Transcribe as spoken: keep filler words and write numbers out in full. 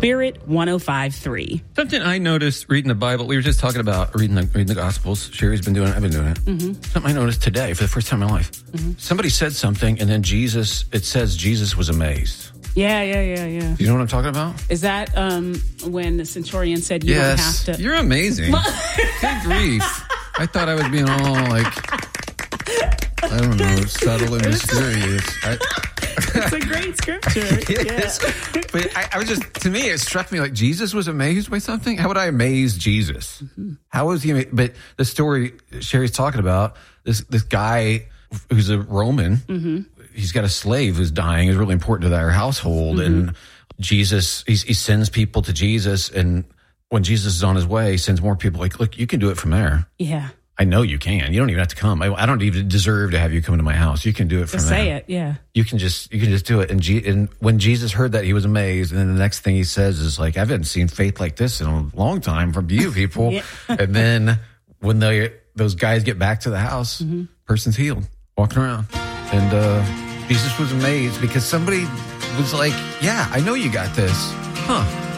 Spirit one oh five point three. Something I noticed reading the Bible, we were just talking about reading the, reading the Gospels. Sherry's been doing it. I've been doing it. Mm-hmm. Something I noticed today for the first time in my life. Mm-hmm. Somebody said something, and then Jesus, it says Jesus was amazed. Yeah, yeah, yeah, yeah. You know what I'm talking about? Is that um, when the centurion said you yes. don't have to... You're amazing. Good grief. I thought I was being all like, I don't know, subtle and mysterious. I, it's a great scripture. Yes. Yeah. But I, I was just, to me, it struck me like Jesus was amazed by something. How would I amaze Jesus? Mm-hmm. How was he amazed? But the story Sherry's talking about, this this guy who's a Roman, mm-hmm. he's got a slave who's dying, is really important to their household. Mm-hmm. And Jesus, he, he sends people to Jesus. And when Jesus is on his way, he sends more people like, look, you can do it from there. Yeah. I know you can. You don't even have to come. I, I don't even deserve to have you come to my house. You can do it from just there. Say it, yeah. You can just you can just do it. And, G, and when Jesus heard that, he was amazed. And then the next thing he says is like, I haven't seen faith like this in a long time from you people. Yeah. And then when they those guys get back to the house, mm-hmm. person's healed, walking around. And uh, Jesus was amazed because somebody was like, yeah, I know you got this. Huh.